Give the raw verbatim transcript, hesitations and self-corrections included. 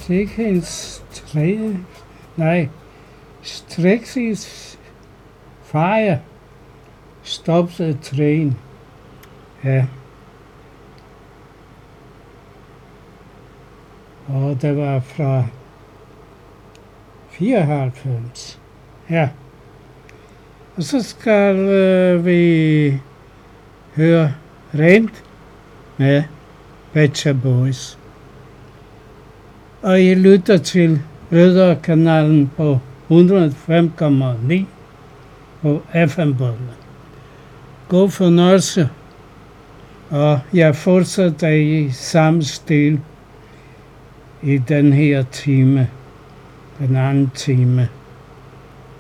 Stikkens træ. Nej. Strixis fire stops a train. Ja. Og det var fra fireoghalvfems. Ja. Og så skal øh, vi høre Rent med Pet Boys. Og I lytter til Rødder-kanalen på hundrede og fem komma ni på F M-båndet. God fornøjelse, og jeg fortsætter i samme stil i den her time, den anden time.